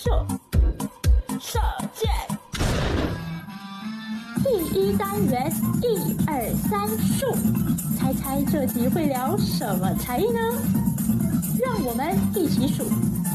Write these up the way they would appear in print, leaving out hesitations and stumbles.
秀，射箭。第一单元1、2、3数，猜猜这集会聊什么才艺呢？让我们一起数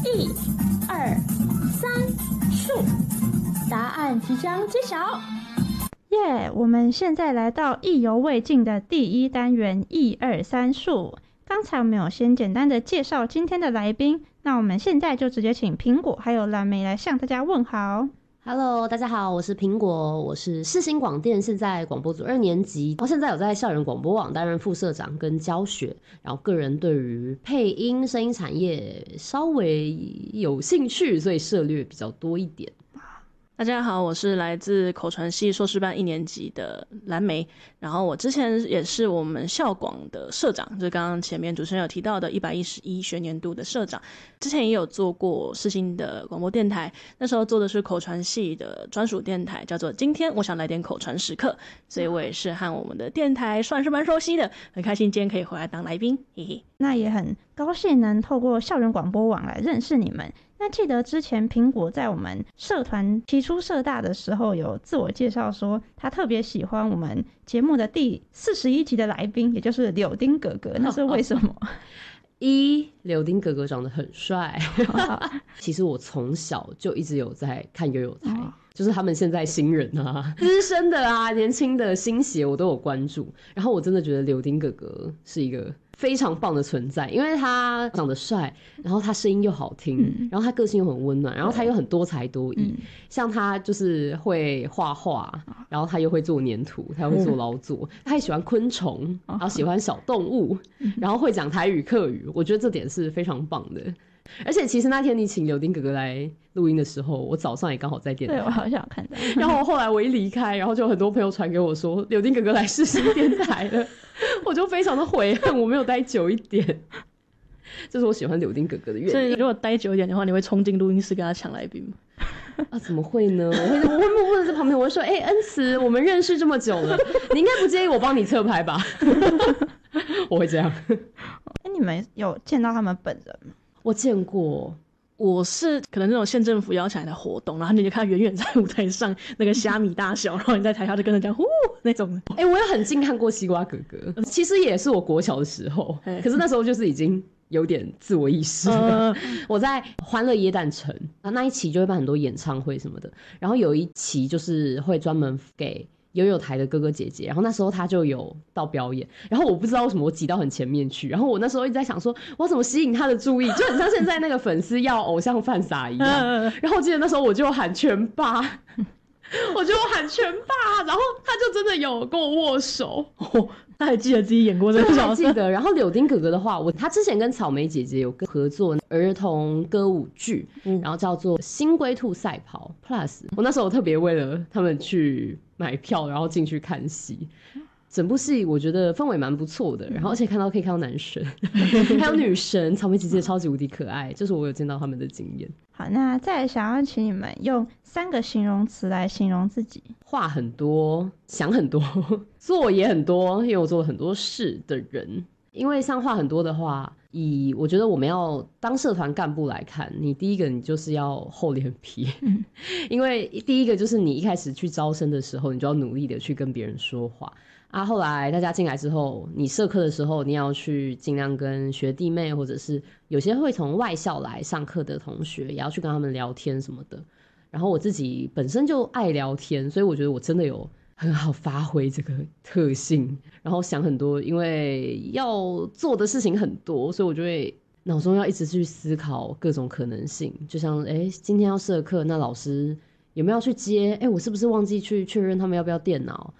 1、2、3数，答案即将揭晓。 耶！我们现在来到意犹未尽的第一单元1、2、3数。刚才我们有先简单的介绍今天的来宾，那我们现在就直接请苹果还有蓝莓来向大家问好。 Hello， 大家好，我是苹果，我是世新广电现在广播组2年级，然后现在有在校园广播网担任副社长跟教学，然后个人对于配音声音产业稍微有兴趣，所以涉猎比较多一点。 大家好，我是来自口传系硕士班1年级的蓝莓，然后我之前也是我们校广的社长，就是刚刚前面主持人有提到的111学年度的社长，之前也有做过世新的广播电台，那时候做的是口传系的专属电台，叫做今天我想来点口传时刻，所以我也是和我们的电台算是蛮熟悉的，很开心今天可以回来当来宾，嘿嘿。 那也很高兴能透过校园广播网来认识你们。那记得之前苹果在我们社团提出社大的时候，有自我介绍说他特别喜欢我们节目的第41集的来宾，也就是柳丁哥哥，那是为什么？ 柳丁哥哥长得很帅。其实我从小就一直有在看悠悠台，就是他们现在新人啊、资深的啊、年轻的新血我都有关注。然后我真的觉得柳丁哥哥是一个非常棒的存在，因为他长得帅，然后他声音又好听，然后他个性又很温暖，然后他又很多才多艺。像他就是会画画，然后他又会做黏土，他又会做劳作，他还喜欢昆虫，然后喜欢小动物，然后会讲台语客语，我觉得这点是非常棒的。而且其实那天你请柳丁哥哥来录音的时候，我早上也刚好在电台， 对，我好想看到。 然后后来我一离开，然后就有很多朋友传给我说柳丁哥哥来世新电台了，我就非常的悔恨我没有待久一点。这是我喜欢柳丁哥哥的原因。 所以如果待久一点的话，你会冲进录音室跟他抢来宾吗？ 啊，怎么会呢？我会默默的在旁边，我会说：“恩慈，我们认识这么久了，你应该不介意我帮你侧拍吧？”我会这样。 你们有见到他们本人吗？ 我见过。 我是可能那种县政府邀请来的活动，然后你就看远远在舞台上那个虾米大小，然后你在台下就跟着讲呼那种。 我有很近看过西瓜哥哥，其实也是我国小的时候，可是那时候就是已经有点自我意识了。我在欢乐耶诞城那一期就会办很多演唱会什么的，然后有一期就是会专门给悠悠台的哥哥姐姐，然后那时候他就有到表演，然后我不知道为什么我挤到很前面去，然后我那时候一直在想说我要怎么吸引他的注意，就很像现在那个粉丝要偶像饭撒一样。然后我记得那时候我就喊全霸，我就喊全霸，然后他就真的有跟我握手。 他还记得自己演过这个角色， 记得。然后柳丁哥哥的话，他之前跟草莓姐姐有合作儿童歌舞剧，然后叫做《新龟兔赛跑 Plus》。我那时候特别为了他们去买票，然后进去看戏。整部戏我觉得氛围蛮不错的，然后而且可以看到男神还有女神，草莓姐姐超级无敌可爱，这是我有见到他们的经验。 好，那再想要请你们用3个形容词来形容自己。 话很多，想很多，做也很多，因为我做了很多事的人。因为像话很多的话，我觉得我们要当社团干部来看，你第一个你就是要厚脸皮，因为第一个就是你一开始去招生的时候，你就要努力的去跟别人说话啊。后来大家进来之后，你社课的时候，你要去尽量跟学弟妹，或者是有些会从外校来上课的同学，也要去跟他们聊天什么的。然后我自己本身就爱聊天，所以我觉得我真的有很好发挥这个特性，然后想很多，因为要做的事情很多，所以我就会脑中要一直去思考各种可能性。就像今天要社课，那老师有没有要去接？我是不是忘记去确认他们要不要电脑？